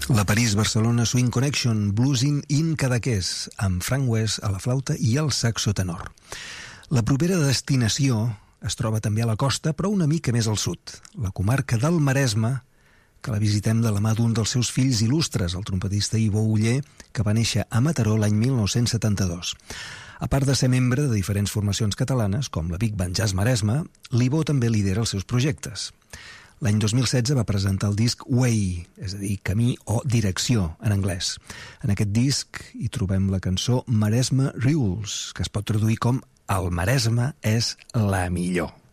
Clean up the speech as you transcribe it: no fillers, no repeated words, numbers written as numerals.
La París-Barcelona Swing Connection, Bluesin in Cadaqués, amb Frank West a la flauta i el saxo tenor. La propera destinació es troba també a la costa, però una mica més al sud, la comarca del Maresme, que la visitem de la mà d'un dels seus fills il·lustres, el trompetista Ivo Uller, que va néixer a Mataró l'any 1972. A part de ser membre de diferents formacions catalanes, com la Big Band Jazz Maresme, l'Ivo també lidera els seus projectes. L'any 2016 va presentar el disc Way, és a dir, camí o direcció, en anglès. En aquest disc hi trobem la cançó Maresme Rules, que es pot traduir com El Maresme és la millor.